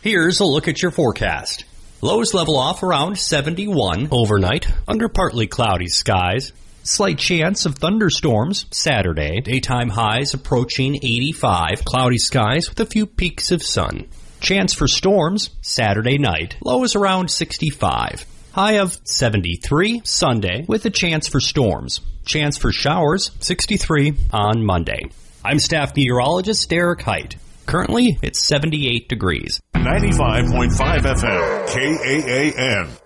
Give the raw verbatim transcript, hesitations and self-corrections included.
Here's a look at your forecast. Lows level off around seventy-one overnight, under partly cloudy skies. Slight chance of thunderstorms Saturday. Daytime highs approaching eighty-five. Cloudy skies with a few peaks of sun. Chance for storms Saturday night. Lows around sixty-five. High of seventy-three Sunday with a chance for storms. Chance for showers sixty-three on Monday. I'm staff meteorologist Derek Height. Currently, it's seventy-eight degrees. ninety-five point five F M, K A A N.